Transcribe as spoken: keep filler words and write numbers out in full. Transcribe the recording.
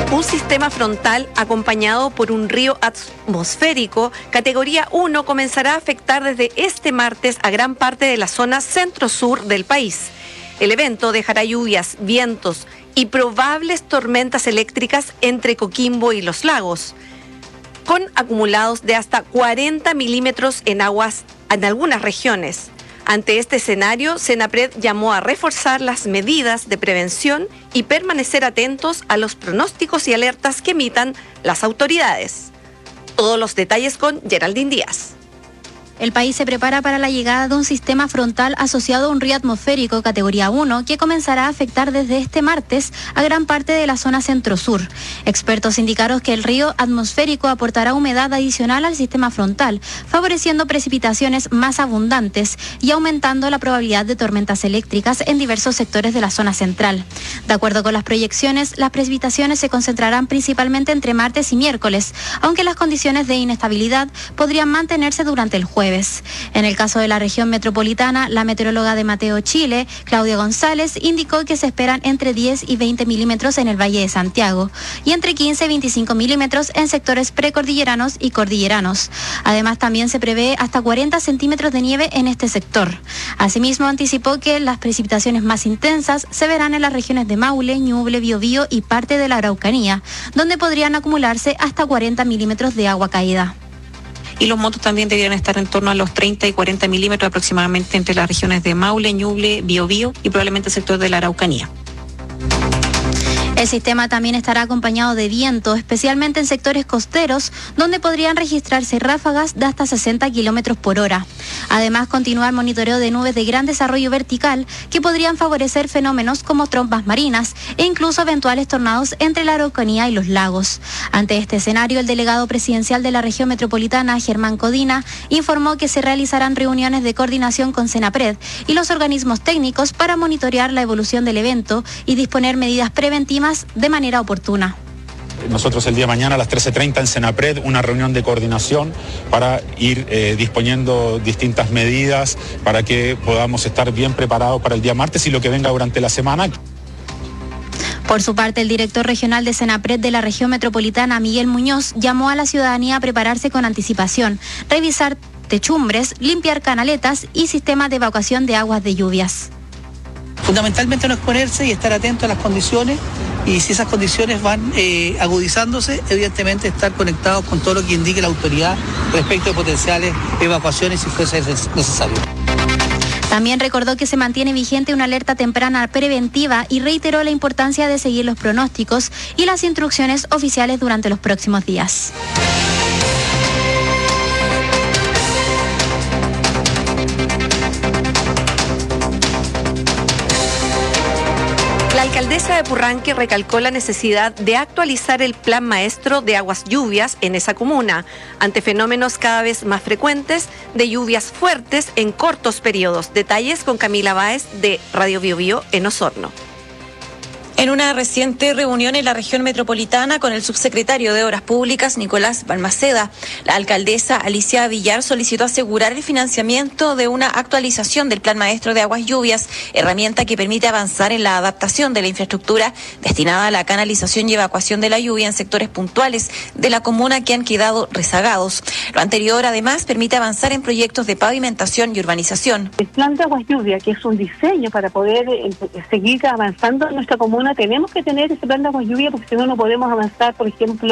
Un sistema frontal acompañado por un río atmosférico categoría uno comenzará a afectar desde este martes a gran parte de la zona centro-sur del país. El evento dejará lluvias, vientos y probables tormentas eléctricas entre Coquimbo y Los Lagos, con acumulados de hasta cuarenta milímetros en aguas en algunas regiones. Ante este escenario, Senapred llamó a reforzar las medidas de prevención y permanecer atentos a los pronósticos y alertas que emitan las autoridades. Todos los detalles con Geraldine Díaz. El país se prepara para la llegada de un sistema frontal asociado a un río atmosférico categoría uno que comenzará a afectar desde este martes a gran parte de la zona centro-sur. Expertos indicaron que el río atmosférico aportará humedad adicional al sistema frontal, favoreciendo precipitaciones más abundantes y aumentando la probabilidad de tormentas eléctricas en diversos sectores de la zona central. De acuerdo con las proyecciones, las precipitaciones se concentrarán principalmente entre martes y miércoles, aunque las condiciones de inestabilidad podrían mantenerse durante el jueves. En el caso de la región metropolitana, la meteoróloga de Mateo Chile, Claudia González, indicó que se esperan entre diez y veinte milímetros en el Valle de Santiago y entre quince y veinticinco milímetros en sectores precordilleranos y cordilleranos. Además, también se prevé hasta cuarenta centímetros de nieve en este sector. Asimismo, anticipó que las precipitaciones más intensas se verán en las regiones de Maule, Ñuble, Biobío y parte de la Araucanía, donde podrían acumularse hasta cuarenta milímetros de agua caída. Y los montos también deberían estar en torno a los treinta y cuarenta milímetros aproximadamente entre las regiones de Maule, Ñuble, Biobío y probablemente el sector de la Araucanía. El sistema también estará acompañado de viento, especialmente en sectores costeros, donde podrían registrarse ráfagas de hasta sesenta kilómetros por hora. Además, continúa el monitoreo de nubes de gran desarrollo vertical que podrían favorecer fenómenos como trompas marinas e incluso eventuales tornados entre la Araucanía y los lagos. Ante este escenario, el delegado presidencial de la región metropolitana, Germán Codina, informó que se realizarán reuniones de coordinación con Senapred y los organismos técnicos para monitorear la evolución del evento y disponer medidas preventivas de manera oportuna. Nosotros el día de mañana a las trece treinta en Senapred una reunión de coordinación para ir eh, disponiendo distintas medidas para que podamos estar bien preparados para el día martes y lo que venga durante la semana. Por su parte, el director regional de Senapred de la región metropolitana, Miguel Muñoz, llamó a la ciudadanía a prepararse con anticipación, revisar techumbres, limpiar canaletas y sistemas de evacuación de aguas de lluvias. Fundamentalmente no exponerse y estar atento a las condiciones, y si esas condiciones van eh, agudizándose, evidentemente estar conectados con todo lo que indique la autoridad respecto de potenciales evacuaciones si fuese necesario. También recordó que se mantiene vigente una alerta temprana preventiva y reiteró la importancia de seguir los pronósticos y las instrucciones oficiales durante los próximos días. La alcaldesa de Purranque recalcó la necesidad de actualizar el plan maestro de aguas lluvias en esa comuna, ante fenómenos cada vez más frecuentes de lluvias fuertes en cortos periodos. Detalles con Camila Báez de Radio Biobío en Osorno. En una reciente reunión en la región metropolitana con el subsecretario de Obras Públicas, Nicolás Balmaceda, la alcaldesa Alicia Villar solicitó asegurar el financiamiento de una actualización del Plan Maestro de Aguas Lluvias, herramienta que permite avanzar en la adaptación de la infraestructura destinada a la canalización y evacuación de la lluvia en sectores puntuales de la comuna que han quedado rezagados. Lo anterior, además, permite avanzar en proyectos de pavimentación y urbanización. El Plan de Aguas Lluvias, que es un diseño para poder eh, seguir avanzando en nuestra comuna, tenemos que tener ese plan de aguas lluvia porque si no, no podemos avanzar, por ejemplo,